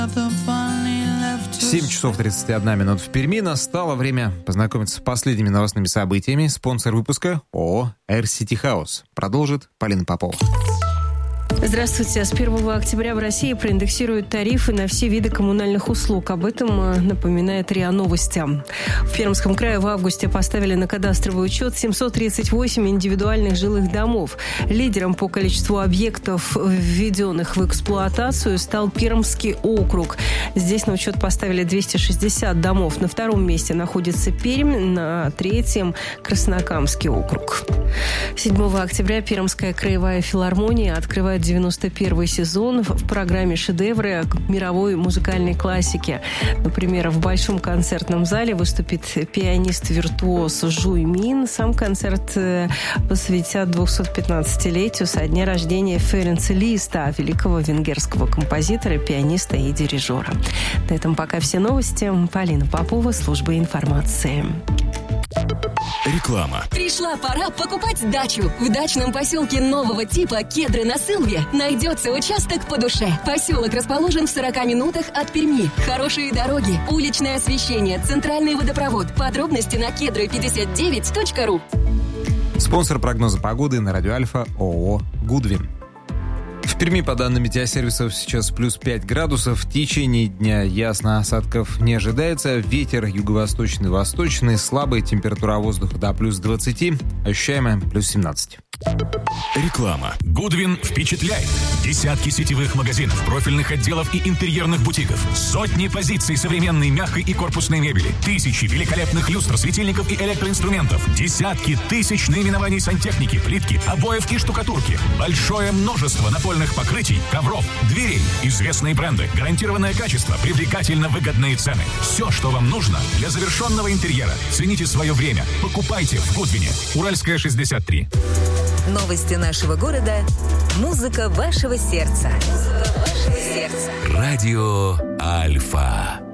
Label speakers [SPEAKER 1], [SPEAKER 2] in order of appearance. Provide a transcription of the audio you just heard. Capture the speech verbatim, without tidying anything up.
[SPEAKER 1] семь часов тридцать одна минута в Перми. Настало время познакомиться с последними новостными событиями. Спонсор выпуска ООО Air City House. Продолжит Полина Попова.
[SPEAKER 2] Здравствуйте. С первого октября в России проиндексируют тарифы на все виды коммунальных услуг. Об этом напоминает РИА Новости. В Пермском крае в августе поставили на кадастровый учет семьсот тридцать восемь индивидуальных жилых домов. Лидером по количеству объектов, введенных в эксплуатацию, стал Пермский округ. Здесь на учет поставили двести шестьдесят домов. На втором месте находится Пермь, на третьем – Краснокамский округ. седьмого октября Пермская краевая филармония открывает девяносто первый сезон в программе «Шедевры» мировой музыкальной классики. Например, в Большом концертном зале выступит пианист-виртуоз Жуй Мин. Сам концерт посвятят двухсот-пятнадцатилетию со дня рождения Ференца Листа, великого венгерского композитора, пианиста и дирижера. На этом пока все новости. Полина Попова, служба информации.
[SPEAKER 3] Реклама.
[SPEAKER 4] Пришла пора покупать дачу. В дачном поселке нового типа Кедры на Сылве найдется участок по душе. Поселок расположен в сорока минутах от Перми. Хорошие дороги, уличное освещение, центральный водопровод. Подробности на кедры пятьдесят девять точка ру.
[SPEAKER 1] Спонсор прогноза погоды на радио Альфа ООО «Гудвин». В Перми, по данным метеосервисов, сейчас плюс пять градусов. В течение дня ясно, осадков не ожидается. Ветер юго-восточный, восточный. Слабая температура воздуха до плюс двадцати. Ощущаемая плюс семнадцать.
[SPEAKER 3] Реклама. Гудвин впечатляет. Десятки сетевых магазинов, профильных отделов и интерьерных бутиков. Сотни позиций современной мягкой и корпусной мебели. Тысячи великолепных люстр, светильников и электроинструментов. Десятки тысяч наименований сантехники, плитки, обоев и штукатурки. Большое множество напольных покрытий, ковров, дверей. Известные бренды, гарантированное качество, привлекательно выгодные цены. Все, что вам нужно для завершенного интерьера. Цените свое время. Покупайте в Гудвине. Уральская, шестьдесят три.
[SPEAKER 5] Новости нашего города. Музыка вашего сердца. Музыка вашего сердца.
[SPEAKER 3] Радио Альфа.